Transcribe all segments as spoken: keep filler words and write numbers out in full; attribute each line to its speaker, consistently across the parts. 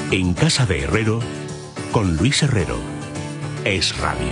Speaker 1: En casa de Herrero, con Luis Herrero. Es Radio.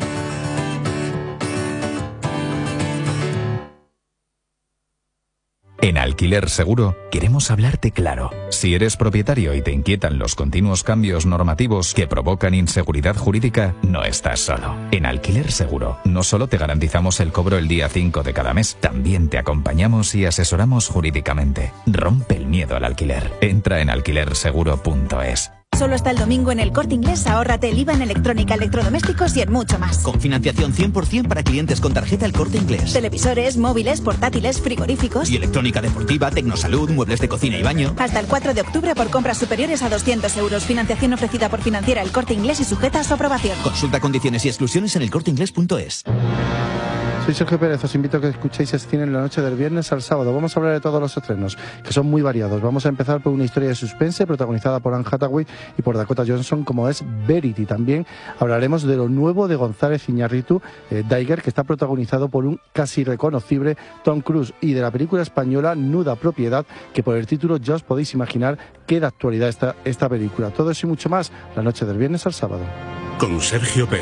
Speaker 2: En Alquiler Seguro queremos hablarte claro. Si eres propietario y te inquietan los continuos cambios normativos que provocan inseguridad jurídica, no estás solo. En Alquiler Seguro no solo te garantizamos el cobro el día cinco de cada mes, también te acompañamos y asesoramos jurídicamente. Rompe el miedo al alquiler. Entra en alquiler seguro punto es.
Speaker 3: Solo hasta el domingo en El Corte Inglés, ahórrate el I V A en electrónica, electrodomésticos y en mucho más.
Speaker 4: Con financiación cien por ciento para clientes con tarjeta El Corte Inglés.
Speaker 3: Televisores, móviles, portátiles, frigoríficos.
Speaker 4: Y electrónica deportiva, tecnosalud, muebles de cocina y baño.
Speaker 3: Hasta el cuatro de octubre por compras superiores a doscientos euros. Financiación ofrecida por Financiera El Corte Inglés y sujeta a su aprobación.
Speaker 4: Consulta condiciones y exclusiones en el corte inglés punto es.
Speaker 5: Soy Sergio Pérez, os invito a que escuchéis este cine en la noche del viernes al sábado. Vamos a hablar de todos los estrenos, que son muy variados. Vamos a empezar por una historia de suspense protagonizada por Anne Hathaway y por Dakota Johnson, como es Verity. También hablaremos de lo nuevo de González Iñárritu, eh, Daiger, que está protagonizado por un casi reconocible Tom Cruise, y de la película española Nuda Propiedad, que por el título ya os podéis imaginar qué de actualidad está esta película. Todo eso y mucho más, la noche del viernes al sábado.
Speaker 1: Con Sergio Pérez.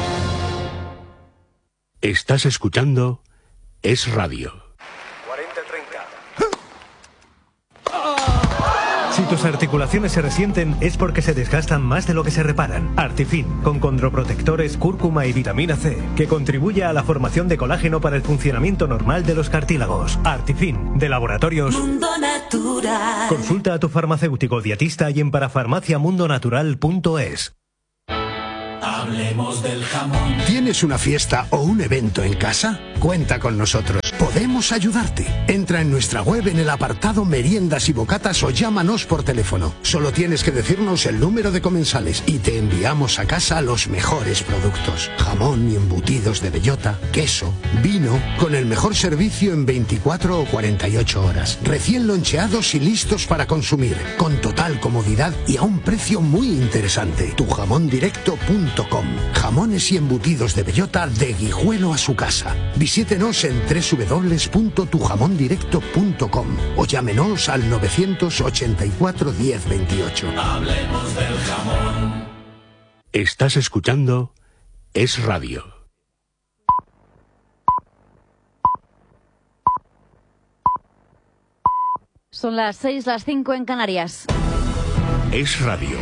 Speaker 1: Estás escuchando Es Radio.
Speaker 6: cuarenta treinta.
Speaker 7: Si tus articulaciones se resienten es porque se desgastan más de lo que se reparan. Artifin, con condroprotectores, cúrcuma y vitamina C, que contribuye a la formación de colágeno para el funcionamiento normal de los cartílagos. Artifin, de Laboratorios
Speaker 8: Mundo Natural.
Speaker 7: Consulta a tu farmacéutico dietista y en parafarmacia mundo natural punto es.
Speaker 9: Hablemos del jamón. ¿Tienes una fiesta o un evento en casa? Cuenta con nosotros. Podemos ayudarte. Entra en nuestra web en el apartado meriendas y bocatas o llámanos por teléfono. Solo tienes que decirnos el número de comensales y te enviamos a casa los mejores productos. Jamón y embutidos de bellota, queso, vino, con el mejor servicio en veinticuatro o cuarenta y ocho horas. Recién loncheados y listos para consumir, con total comodidad y a un precio muy interesante. tu jamón directo punto com. Jamones y embutidos de bellota de Guijuelo a su casa. Visítenos en doble u doble u doble u punto tu jamón directo punto com o llámenos al novecientos ochenta y cuatro diez veintiocho.
Speaker 1: Hablemos del jamón. Estás escuchando Es Radio.
Speaker 10: Son las seis, las cinco en Canarias.
Speaker 1: Es Radio.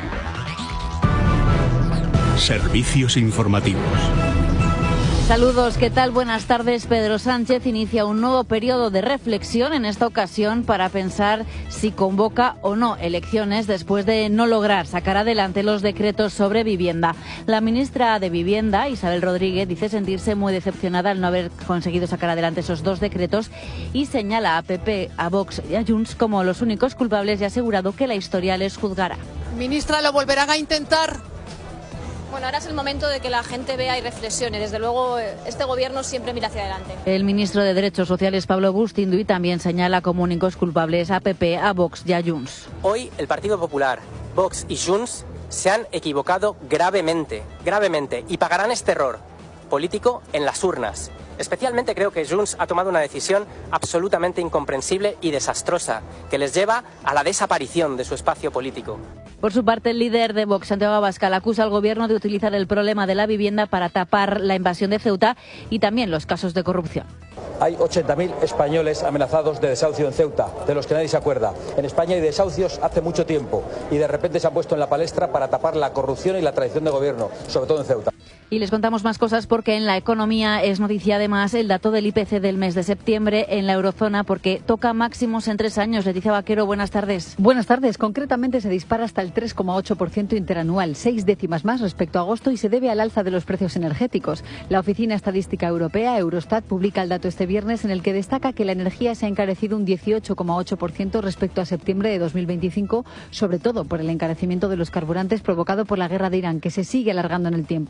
Speaker 1: Servicios informativos.
Speaker 10: Saludos, ¿qué tal? Buenas tardes. Pedro Sánchez inicia un nuevo periodo de reflexión, en esta ocasión para pensar si convoca o no elecciones después de no lograr sacar adelante los decretos sobre vivienda. La ministra de Vivienda, Isabel Rodríguez, dice sentirse muy decepcionada al no haber conseguido sacar adelante esos dos decretos y señala a P P, a Vox y a Junts como los únicos culpables y ha asegurado que la historia les juzgará.
Speaker 11: Ministra, ¿lo volverán a intentar?
Speaker 12: Bueno, ahora es el momento de que la gente vea y reflexione. Desde luego, este gobierno siempre mira hacia adelante.
Speaker 10: El ministro de Derechos Sociales, Pablo Bustinduy, también señala como únicos culpables a P P, a Vox y a Junts.
Speaker 13: Hoy el Partido Popular, Vox y Junts se han equivocado gravemente, gravemente, y pagarán este error político en las urnas. Especialmente creo que Junts ha tomado una decisión absolutamente incomprensible y desastrosa, que les lleva a la desaparición de su espacio político.
Speaker 10: Por su parte, el líder de Vox, Santiago Abascal, acusa al gobierno de utilizar el problema de la vivienda para tapar la invasión de Ceuta y también los casos de corrupción.
Speaker 14: Hay ochenta mil españoles amenazados de desahucio en Ceuta, de los que nadie se acuerda. En España hay desahucios hace mucho tiempo y de repente se han puesto en la palestra para tapar la corrupción y la traición de gobierno, sobre todo en Ceuta.
Speaker 10: Y les contamos más cosas porque en la economía es noticia además el dato del I P C del mes de septiembre en la eurozona porque toca máximos en tres años. Leticia Vaquero, buenas tardes.
Speaker 15: Buenas tardes. Concretamente se dispara hasta el tres coma ocho por ciento interanual, seis décimas más respecto a agosto y se debe al alza de los precios energéticos. La Oficina Estadística Europea, Eurostat, publica el dato este viernes en el que destaca que la energía se ha encarecido un dieciocho coma ocho por ciento respecto a septiembre de dos mil veinticinco, sobre todo por el encarecimiento de los carburantes provocado por la guerra de Irán, que se sigue alargando en el tiempo.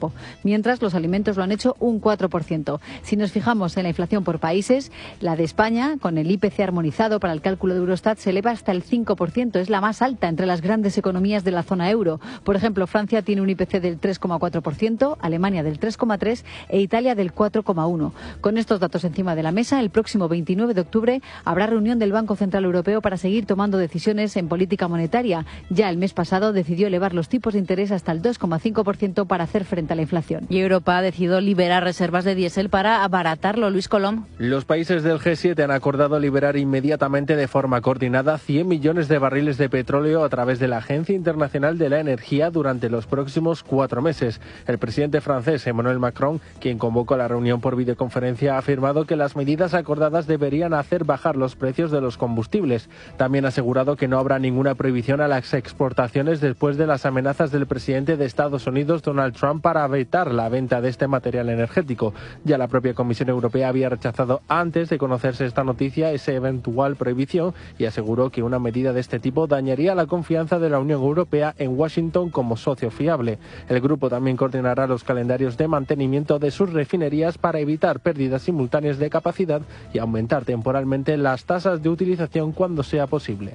Speaker 15: mientras los alimentos lo han hecho un cuatro por ciento. Si nos fijamos en la inflación por países, la de España, con el I P C armonizado para el cálculo de Eurostat, se eleva hasta el cinco por ciento. Es la más alta entre las grandes economías de la zona euro. Por ejemplo, Francia tiene un I P C del tres coma cuatro por ciento, Alemania del tres coma tres por ciento e Italia del cuatro coma uno por ciento. Con estos datos encima de la mesa, el próximo veintinueve de octubre habrá reunión del Banco Central Europeo para seguir tomando decisiones en política monetaria. Ya el mes pasado decidió elevar los tipos de interés hasta el dos coma cinco por ciento para hacer frente a la inflación.
Speaker 10: Y Europa ha decidido liberar reservas de diésel para abaratarlo. Luis Colom.
Speaker 16: Los países del G siete han acordado liberar inmediatamente de forma coordinada cien millones de barriles de petróleo a través de la Agencia Internacional de la Energía durante los próximos cuatro meses. El presidente francés Emmanuel Macron, quien convocó la reunión por videoconferencia, ha afirmado que las medidas acordadas deberían hacer bajar los precios de los combustibles. También ha asegurado que no habrá ninguna prohibición a las exportaciones después de las amenazas del presidente de Estados Unidos, Donald Trump, para vetar la venta de este material energético. Ya la propia Comisión Europea había rechazado antes de conocerse esta noticia esa eventual prohibición y aseguró que una medida de este tipo dañaría la confianza de la Unión Europea en Washington como socio fiable. El grupo también coordinará los calendarios de mantenimiento de sus refinerías para evitar pérdidas simultáneas de capacidad y aumentar temporalmente las tasas de utilización cuando sea posible.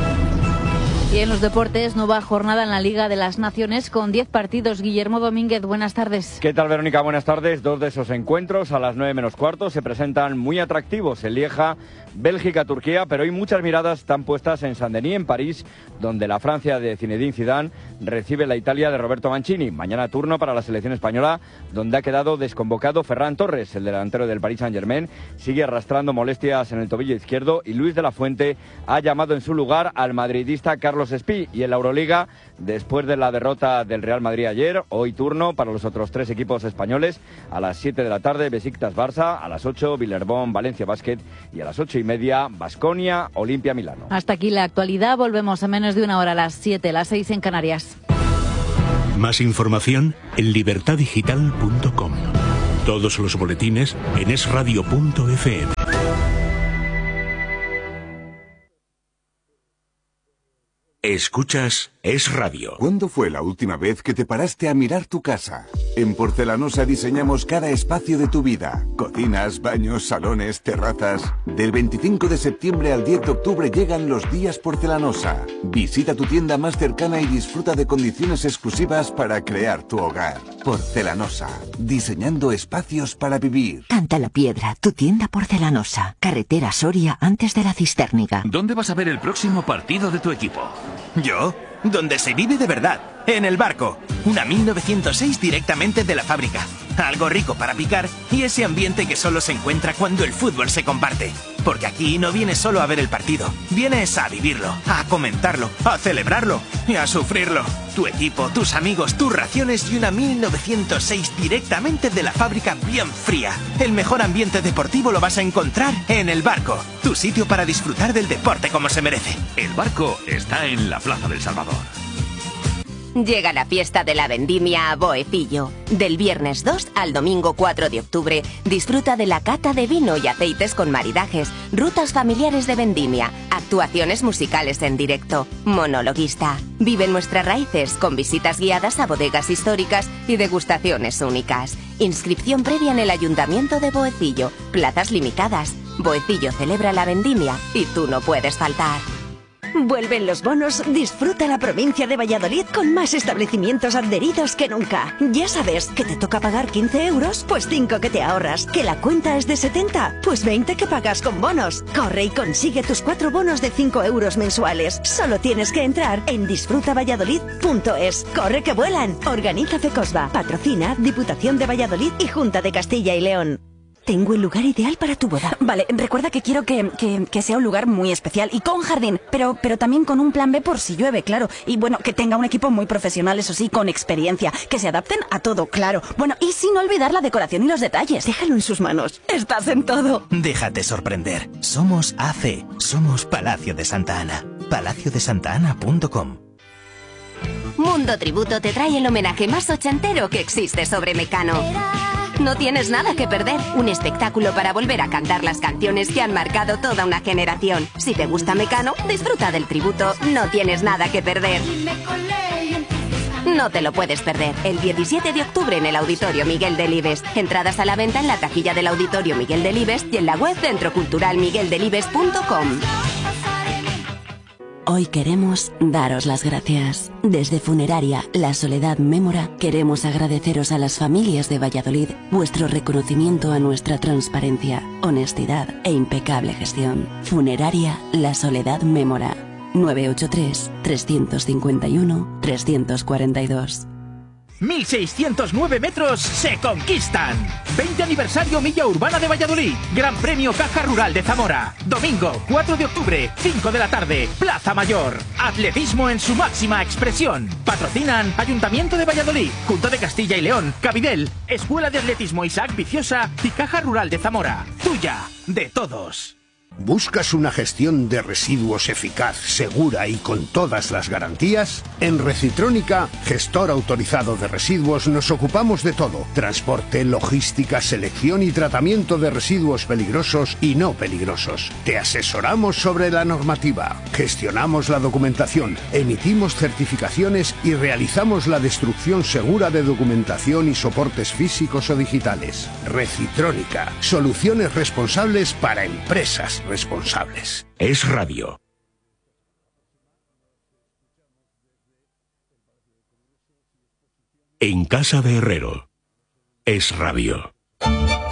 Speaker 10: Y en los deportes, nueva jornada en la Liga de las Naciones con diez partidos. Guillermo Domínguez, buenas tardes.
Speaker 17: ¿Qué tal, Verónica? Buenas tardes. Dos de esos encuentros a las nueve menos cuarto se presentan muy atractivos. En Lieja, Bélgica, Turquía, pero hoy muchas miradas están puestas en Saint-Denis, en París, donde la Francia de Zinedine Zidane recibe la Italia de Roberto Mancini. Mañana turno para la selección española, donde ha quedado desconvocado Ferran Torres, el delantero del Paris Saint-Germain. Sigue arrastrando molestias en el tobillo izquierdo y Luis de la Fuente ha llamado en su lugar al madridista Carlos Espí. Y en la Euroliga, después de la derrota del Real Madrid ayer, hoy turno para los otros tres equipos españoles. A las siete de la tarde, Besiktas Barça, a las ocho, Villerban Valencia Basket y a las ocho y media, Baskonia Olimpia Milano.
Speaker 10: Hasta aquí la actualidad. Volvemos a menos de una hora, a las siete, las seis en Canarias.
Speaker 1: Más información en libertad digital punto com. Todos los boletines en es radio punto efe eme. Escuchas Es Radio.
Speaker 18: ¿Cuándo fue la última vez que te paraste a mirar tu casa? En Porcelanosa diseñamos cada espacio de tu vida. Cocinas, baños, salones, terrazas. Del veinticinco de septiembre al diez de octubre llegan los días Porcelanosa. Visita tu tienda más cercana y disfruta de condiciones exclusivas para crear tu hogar. Porcelanosa. Diseñando espacios para vivir.
Speaker 19: Canta la Piedra, tu tienda Porcelanosa. Carretera Soria antes de la Cistérniga.
Speaker 20: ¿Dónde vas a ver el próximo partido de tu equipo?
Speaker 21: ¿Yo? Donde se vive de verdad, en El Barco. Una mil novecientos seis directamente de la fábrica. Algo rico para picar y ese ambiente que solo se encuentra cuando el fútbol se comparte. Porque aquí no vienes solo a ver el partido, vienes a vivirlo, a comentarlo, a celebrarlo y a sufrirlo. Tu equipo, tus amigos, tus raciones y una mil novecientos seis directamente de la fábrica bien fría. El mejor ambiente deportivo lo vas a encontrar en El Barco, tu sitio para disfrutar del deporte como se merece.
Speaker 20: El Barco está en la Plaza del Salvador.
Speaker 22: Llega la fiesta de la vendimia a Boecillo. Del viernes dos al domingo cuatro de octubre, disfruta de la cata de vino y aceites con maridajes, rutas familiares de vendimia, actuaciones musicales en directo, monologuista. Vive nuestras raíces con visitas guiadas a bodegas históricas y degustaciones únicas. Inscripción previa en el Ayuntamiento de Boecillo. Plazas limitadas. Boecillo celebra la vendimia y tú no puedes faltar.
Speaker 23: Vuelven los bonos, disfruta la provincia de Valladolid con más establecimientos adheridos que nunca. Ya sabes que te toca pagar quince euros, pues cinco que te ahorras. Que la cuenta es de setenta, pues veinte que pagas con bonos. Corre y consigue tus cuatro bonos de cinco euros mensuales. Solo tienes que entrar en disfruta valladolid punto es. Corre que vuelan. Organiza Fecosba. Patrocina Diputación de Valladolid y Junta de Castilla y León. Tengo el lugar ideal para tu boda.
Speaker 24: Vale, recuerda que quiero que, que, que sea un lugar muy especial y con jardín, pero, pero también con un plan B por si llueve, claro. Y bueno, que tenga un equipo muy profesional, eso sí, con experiencia, que se adapten a todo, claro. Bueno, y sin olvidar la decoración y los detalles.
Speaker 23: Déjalo en sus manos. Estás en todo.
Speaker 21: Déjate sorprender. Somos A C. Somos Palacio de Santa Ana. palacio de santa ana punto com.
Speaker 22: Mundo Tributo te trae el homenaje más ochentero que existe sobre Mecano. No tienes nada que perder. Un espectáculo para volver a cantar las canciones que han marcado toda una generación. Si te gusta Mecano, disfruta del tributo. No tienes nada que perder. No te lo puedes perder. El diecisiete de octubre en el Auditorio Miguel Delibes. Entradas a la venta en la taquilla del Auditorio Miguel Delibes y en la web centro cultural miguel delibes punto com.
Speaker 19: Hoy queremos daros las gracias. Desde Funeraria La Soledad Mémora queremos agradeceros a las familias de Valladolid vuestro reconocimiento a nuestra transparencia, honestidad e impecable gestión. Funeraria La Soledad Mémora. nueve ocho tres, tres cinco uno, tres cuatro dos.
Speaker 2: mil seiscientos nueve metros se conquistan. veinte aniversario Milla Urbana de Valladolid. Gran Premio Caja Rural de Zamora. Domingo cuatro de octubre, cinco de la tarde, Plaza Mayor. Atletismo en su máxima expresión. Patrocinan Ayuntamiento de Valladolid, Junta de Castilla y León, Cabidel, Escuela de Atletismo Isaac Viciosa y Caja Rural de Zamora. Tuya, de todos.
Speaker 9: ¿Buscas una gestión de residuos eficaz, segura y con todas las garantías? En Recitrónica, gestor autorizado de residuos, nos ocupamos de todo. Transporte, logística, selección y tratamiento de residuos peligrosos y no peligrosos. Te asesoramos sobre la normativa, gestionamos la documentación, emitimos certificaciones y realizamos la destrucción segura de documentación y soportes físicos o digitales. Recitrónica, soluciones responsables para empresas responsables.
Speaker 1: Es Radio. En casa de Herrero. Es Radio.